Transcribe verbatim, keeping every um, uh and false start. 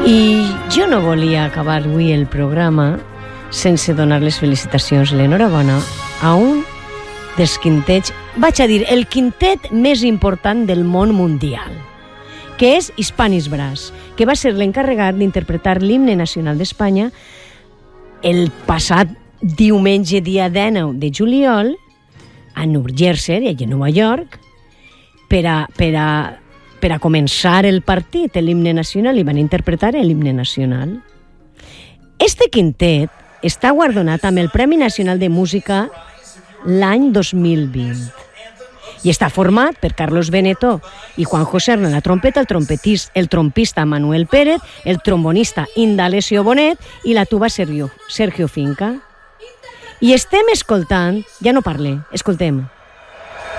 I jo no volia acabar avui el programa sense donar les felicitacions, l'enhorabona, a un dels quintets, vaig a dir, el quintet més important del món mundial, que és Hispanis Brass, que va ser l'encarregat d'interpretar l'himne nacional d'Espanya el passat diumenge, dia dinou de juliol, a New Jersey, a Nova York, per a, per a, per a començar el partit, l'himne nacional, i van interpretar l'himne nacional. Este quintet està guardonat amb el Premi Nacional de Música l'any dos mil vint. I està format per Carlos Benetó i Juan José Herna, la trompeta, el trompetista, el trompista Manuel Pérez, el trombonista Indalecio Bonet i la tuba Sergio, Sergio Finca. I estem escoltant, ja no parle, escoltem.